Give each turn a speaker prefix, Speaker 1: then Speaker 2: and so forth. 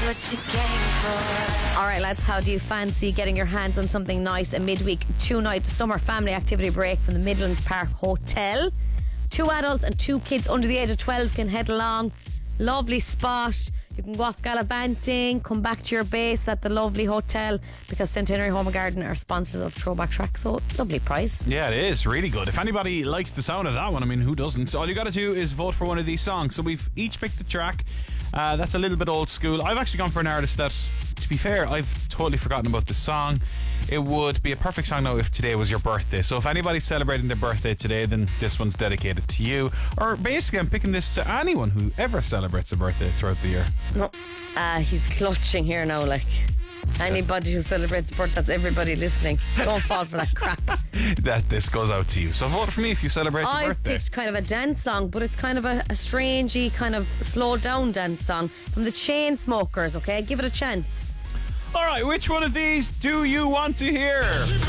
Speaker 1: what you came for.
Speaker 2: Alright lads, how do you fancy getting your hands on something nice? A midweek 2-night summer family activity break from the Midlands Park Hotel. 2 adults and 2 kids under the age of 12 can head along. Lovely spot. You can go off gallivanting, come back to your base at the lovely hotel, because Centenary Home and Garden are sponsors of Throwback Track. So lovely price.
Speaker 3: Yeah, it is really good. If anybody likes the sound of that one, I mean, who doesn't? All you got to do is vote for one of these songs. So we've each picked a track that's a little bit old school. I've actually gone for an artist that, to be fair, I've totally forgotten about this song. It would be a perfect song now if today was your birthday. So if anybody's celebrating their birthday today, then this one's dedicated to you. Or basically, I'm picking this to anyone who ever celebrates a birthday throughout the year.
Speaker 2: No. He's clutching here now, like. Anybody who celebrates birth, that's everybody listening. Don't fall for that crap.
Speaker 3: That this goes out to you. So vote for me if you celebrate your
Speaker 2: I
Speaker 3: birthday.
Speaker 2: picked kind of a dance song, but it's kind of a strangey, kind of slowed down dance song from the Chainsmokers, okay? Give it a chance.
Speaker 3: Alright, which one of these do you want to hear?